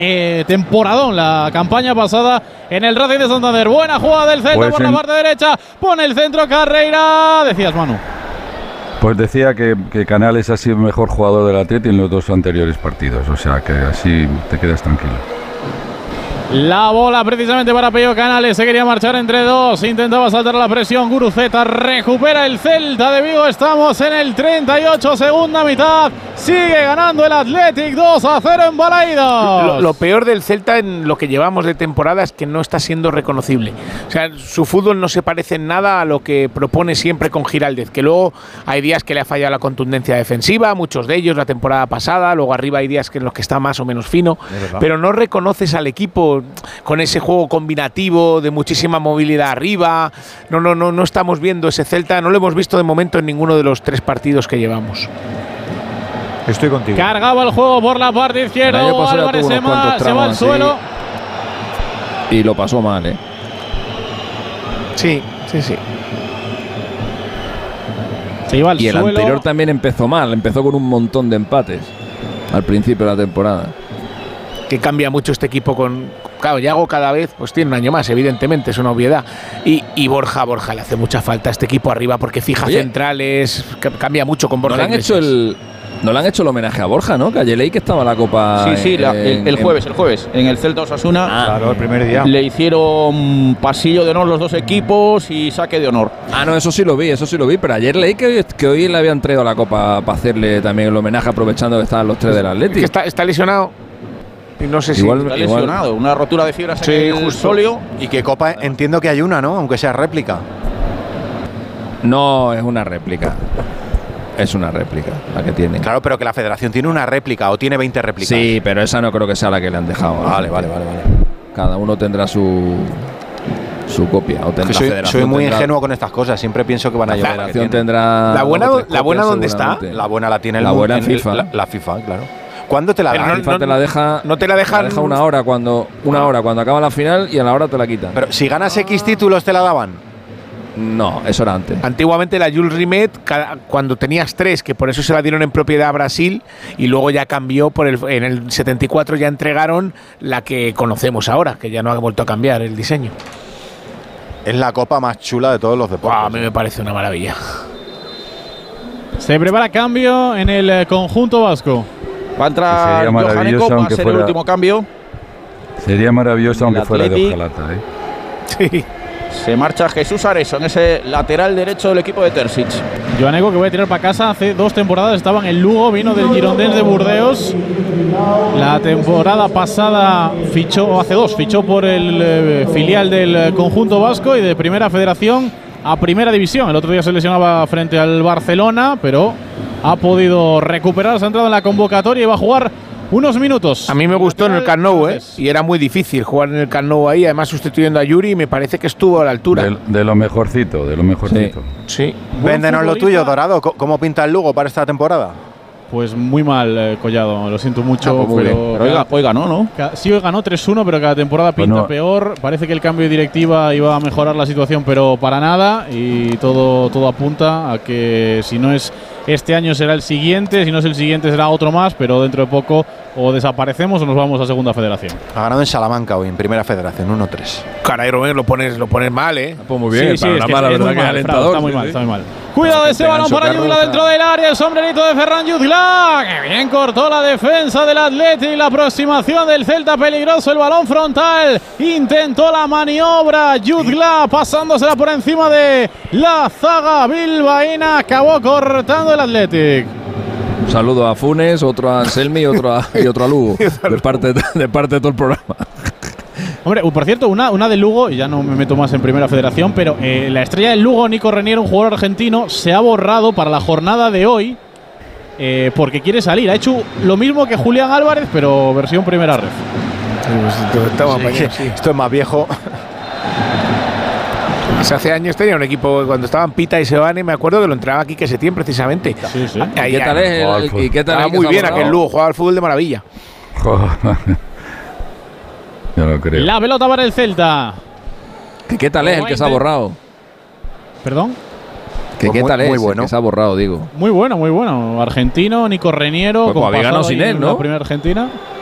temporadón la campaña pasada en el Racing de Santander. Buena jugada del Celta Pues por la parte derecha, pone el centro Carreira. Decías, Manu. Pues decía que Canales ha sido el mejor jugador del Atleti en los 2 anteriores partidos, o sea que así te quedas tranquilo. La bola precisamente para Pello Canales, se quería marchar entre dos, intentaba saltar la presión, Guruceta recupera el Celta de Vigo, estamos en el 38, segunda mitad, sigue ganando el Athletic 2-0 en Balaidos. Lo peor del Celta en lo que llevamos de temporada es que no está siendo reconocible. O sea, su fútbol no se parece en nada a lo que propone siempre con Giraldez, que luego hay días que le ha fallado la contundencia defensiva, muchos de ellos la temporada pasada, luego arriba hay días en los que está más o menos fino, pero no reconoces al equipo con ese juego combinativo de muchísima movilidad arriba. No estamos viendo ese Celta, no lo hemos visto de momento en ninguno de los 3 partidos que llevamos. Estoy contigo. Cargaba el juego por la parte izquierda, Álvarez se va al suelo. Y lo pasó mal, ¿eh? Sí. Se iba al y el suelo. Anterior también empezó mal, empezó con un montón de empates al principio de la temporada. Que cambia mucho este equipo claro, Yago cada vez pues tiene un año más, evidentemente, es una obviedad. Y Borja le hace mucha falta a este equipo arriba porque fija centrales, cambia mucho con Borja. No le han hecho el homenaje a Borja, ¿no? Que ayer leí que estaba la Copa. Sí, el jueves, en el Celta Osasuna. Claro, el primer día. Le hicieron pasillo de honor los 2 equipos y saque de honor. No, eso sí lo vi, pero ayer leí que hoy le habían traído la Copa para hacerle también el homenaje aprovechando que estaban los 3 del Atlético. Está lesionado. Y no sé igual, si está lesionado, una rotura de fibras en el sóleo. Y que Copa, entiendo que hay una, ¿no? Aunque sea réplica. No, es una réplica. Es una réplica la que tiene. Claro, pero que la Federación tiene una réplica o tiene 20 réplicas. Sí, pero esa no creo que sea la que le han dejado. Vale. Cada uno tendrá su copia. O tendrá soy muy ingenuo con estas cosas. Siempre pienso que van a la llevar. Federación tendrá. ¿La buena dónde está? La buena la tiene en FIFA. La FIFA, claro. ¿Cuándo te la dan? La FIFA te la deja. No te la dejan. Te la deja una hora cuando acaba la final y a la hora te la quitan. Pero si ganas X títulos te la daban. No, eso era antes. Antiguamente la Jules Rimet, cuando tenías 3, que por eso se la dieron en propiedad a Brasil, y luego ya cambió en el 74 ya entregaron la que conocemos ahora, que ya no ha vuelto a cambiar el diseño. Es la copa más chula de todos los deportes. A mí me parece una maravilla. Se prepara cambio en el conjunto vasco. Va a entrar Johan Eko, va a ser el último cambio. Sería maravilloso aunque fuera de hojalata, ¿eh? Sí. Se marcha Jesús Areso en ese lateral derecho del equipo de Terzic. Johan Eko, que voy a tirar para casa, hace 2 temporadas estaba en el Lugo, vino del Girondins de Burdeos. La temporada pasada fichó por el filial del conjunto vasco y de Primera Federación a Primera División. El otro día se lesionaba frente al Barcelona, pero ha podido recuperar, se ha entrado en la convocatoria y va a jugar unos minutos. A mí me gustó en el Camp Nou, y era muy difícil jugar en el Camp Nou ahí, además sustituyendo a Yuri, me parece que estuvo a la altura. De lo mejorcito, Sí. Véndenos lo tuyo, Dorado. ¿Cómo pinta el Lugo para esta temporada? Pues muy mal, Collado, lo siento mucho. Pero hoy ganó, ¿no? Sí, hoy ganó 3-1, pero cada temporada pinta peor. Parece que el cambio de directiva iba a mejorar la situación, pero para nada. Y todo apunta a que si no es este año será el siguiente, si no es el siguiente será otro más, pero dentro de poco o desaparecemos o nos vamos a Segunda Federación. Ha ganado en Salamanca hoy, en Primera Federación, 1-3. Caray, Rubén, lo pones mal, ¿eh? Pues muy bien, sí, es la verdad que alentador. Está muy mal. Cuidado de ese balón para Yudla dentro del área, el sombrerito de Ferran Yudla, que bien cortó la defensa del Athletic, la aproximación del Celta, peligroso el balón frontal, intentó la maniobra Yudla, pasándosela por encima de la zaga bilbaína, acabó cortando el Athletic. Un saludo a Funes, otro a Anselmi y otro a Lugo, de parte de todo el programa. Hombre, por cierto, una de Lugo, y ya no me meto más en Primera Federación, pero la estrella del Lugo, Nico Reniero, un jugador argentino, se ha borrado para la jornada de hoy porque quiere salir. Ha hecho lo mismo que Julián Álvarez, pero versión Primera Ref. Esto es más viejo. Hace años tenía un equipo, cuando estaban Pita y Sebane, me acuerdo que lo entraba aquí Setién precisamente. Sí. Ahí, ¿Qué tal es? ¿Y qué tal estaba muy bien aquel Lugo, jugaba al fútbol de maravilla. Yo lo creo. La pelota para el Celta. ¿Qué tal es el que se ha borrado? ¿Perdón? ¿Qué tal es muy bueno. el que se ha borrado, digo? Muy bueno. Argentino, Nico Reniero. Pues había ganado sin él, ¿no? La primera Argentina.